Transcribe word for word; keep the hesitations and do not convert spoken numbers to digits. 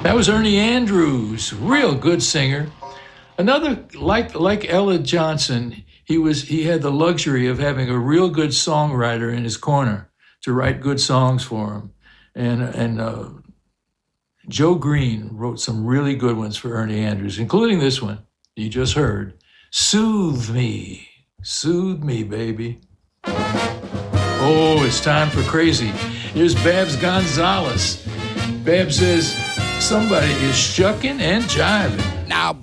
That was Ernie Andrews, real good singer. Another, like like Ella Johnson, he was he had the luxury of having a real good songwriter in his corner to write good songs for him. And and uh, Joe Green wrote some really good ones for Ernie Andrews, including this one you just heard, Soothe Me, Soothe Me, Baby. Oh, it's time for crazy. Here's Babs Gonzalez. Babs says, somebody is shucking and jiving. Now,